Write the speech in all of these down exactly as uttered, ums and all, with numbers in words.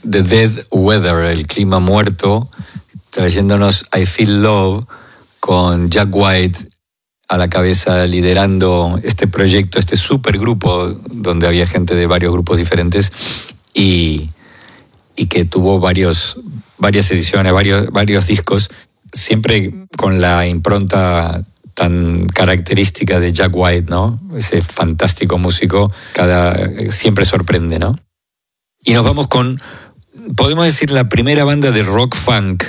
The Dead Weather, el clima muerto, trayéndonos I Feel Love, con Jack White a la cabeza liderando este proyecto, este supergrupo donde había gente de varios grupos diferentes y, y que tuvo varios, varias ediciones, varios, varios discos, siempre con la impronta tan característica de Jack White, ¿no? Ese fantástico músico, cada, siempre sorprende, ¿no? Y nos vamos con, podemos decir, la primera banda de rock funk,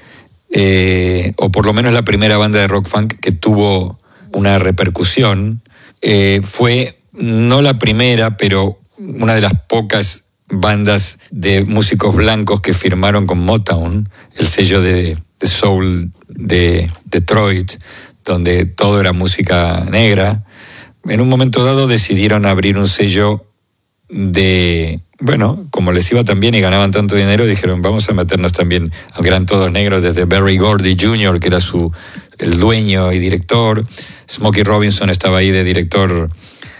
eh, o por lo menos la primera banda de rock funk que tuvo una repercusión. Eh, fue no la primera, pero una de las pocas bandas de músicos blancos que firmaron con Motown, el sello de, de soul de Detroit, donde todo era música negra. En un momento dado decidieron abrir un sello de... Bueno, como les iba tan bien y ganaban tanto dinero, dijeron, vamos a meternos también, aunque eran todos negros, desde Berry Gordy junior, que era su, el dueño y director. Smokey Robinson estaba ahí de director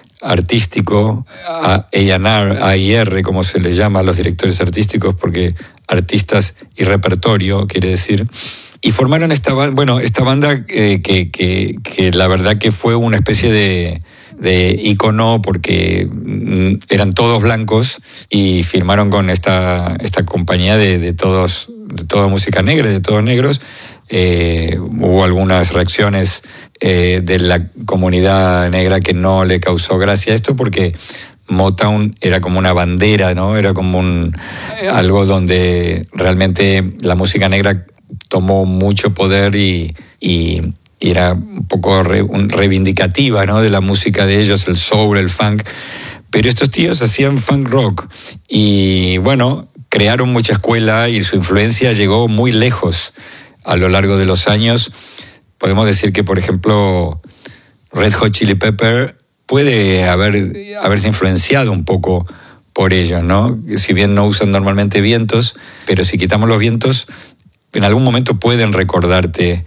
artístico, A and R, A y R, como se le llama a los directores artísticos, porque artistas y repertorio, quiere decir. Y formaron esta, bueno, esta banda eh, que, que, que la verdad que fue una especie de... de ícono, porque eran todos blancos y firmaron con esta, esta compañía de, de todos, de toda música negra, de todos negros. Eh, hubo algunas reacciones eh, de la comunidad negra que no le causó gracia esto, porque Motown era como una bandera, ¿no? Era como un algo donde realmente la música negra tomó mucho poder y, y y era un poco re, un, reivindicativa, ¿no? De la música de ellos, el soul, el funk. Pero estos tíos hacían funk rock y, bueno, crearon mucha escuela y su influencia llegó muy lejos a lo largo de los años. Podemos decir que, por ejemplo, Red Hot Chili Pepper puede haber, haberse influenciado un poco por ellos, ¿no? Si bien no usan normalmente vientos, pero si quitamos los vientos, en algún momento pueden recordarte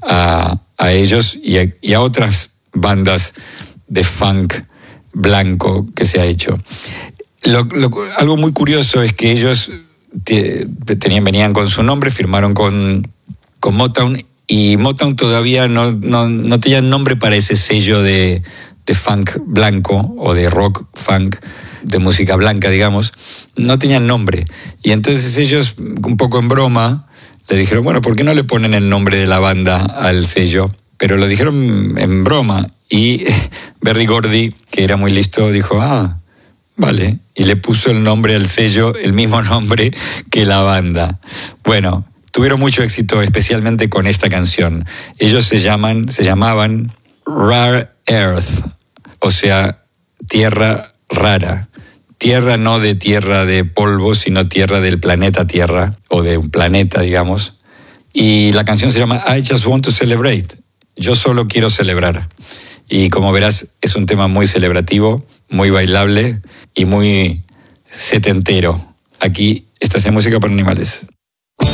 a, a ellos y a, y a otras bandas de funk blanco que se ha hecho. Lo, lo, algo muy curioso es que ellos te, tenían, venían con su nombre, firmaron con, con Motown, y Motown todavía no, no, no tenía nombre para ese sello de, de funk blanco o de rock funk, de música blanca, digamos. No tenían nombre. Y entonces ellos, un poco en broma, le dijeron, bueno, ¿por qué no le ponen el nombre de la banda al sello? Pero lo dijeron en broma. Y Berry Gordy, que era muy listo, dijo, ah, vale. Y le puso el nombre al sello, el mismo nombre que la banda. Bueno, tuvieron mucho éxito, especialmente con esta canción. Ellos se llaman, se llamaban Rare Earth, o sea, tierra rara. Tierra no de tierra de polvo, sino tierra del planeta Tierra, o de un planeta, digamos. Y la canción se llama I Just Want to Celebrate. Yo solo quiero celebrar. Y como verás, es un tema muy celebrativo, muy bailable y muy setentero. Aquí estás en Música para Animales.